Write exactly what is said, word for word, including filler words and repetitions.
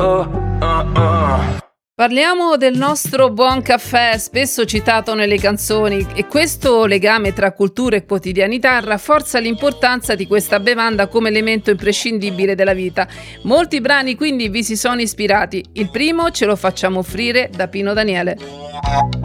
Parliamo del nostro buon caffè, spesso citato nelle canzoni, e questo legame tra cultura e quotidianità rafforza l'importanza di questa bevanda come elemento imprescindibile della vita. Molti brani quindi vi si sono ispirati. Il primo ce lo facciamo offrire da Pino Daniele.